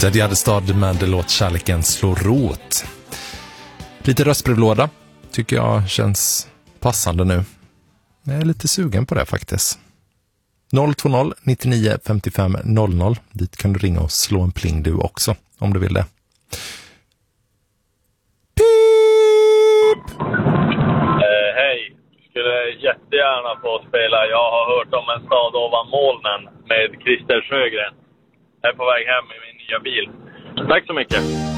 Ted Gärdestad med låt Kärleken slår rot. Lite röstbrevlåda tycker jag känns passande nu. Jag är lite sugen på det faktiskt. 020 99 55 00. Dit kan du ringa och slå en pling du också om du vill det. Pip! Hej, skulle jättegärna få spela Jag har hört om en stad ovan molnen med Christer Sjögren. Jag är på väg hem i min nya bil. Tack så mycket.